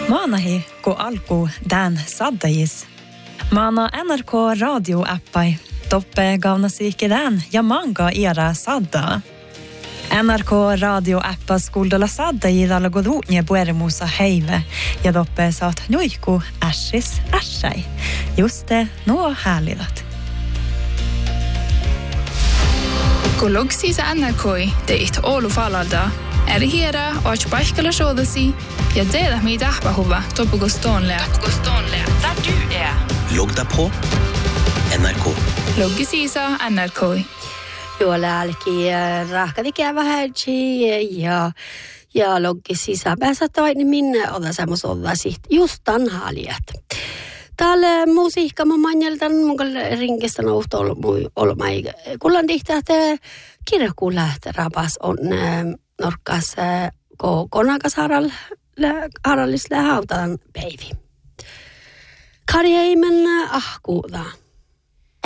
Maanahi, kun alku Dan saddajis. Maana NRK radioappai. Toppe gaunasiikki Dan ja manga era sadda. NRK radioappa skuldolla saddajidalla godunje puerimuussa heive. Ja toppe saat nuiku ässis ässai. Just det, nuo härlidat. Kun logsiisa NRKi teit Oulu falalda. Erihera och paikalla soodasi ja tehdä mitä ahpahuva topukostoonlea. Där du är. Logga på NRK. Loggisiisa NRKi. Juolälki rahkadikia vähäji ja loggisiisa pääsättäväini minne olla semmoisella just tanhalijat. Täällä musiikka mun manjeltan mun rinkestä nouhto olmai kullan tihtäät kirjakuuläht rapas on norkkas konakas harallisle hautalan päivi. Karjeimen ahkuuta.